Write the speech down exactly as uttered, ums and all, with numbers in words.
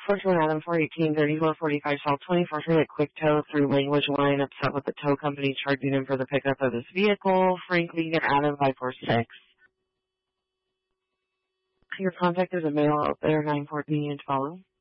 Fortune Adam four eighteen thirty-four forty-five South twenty-fourth Street Quick Tow through Language Line, upset with the tow company charging him for the pickup of his vehicle. Frank Vegan Adam five four six. Your contact is a male out there, nine fourteen to follow.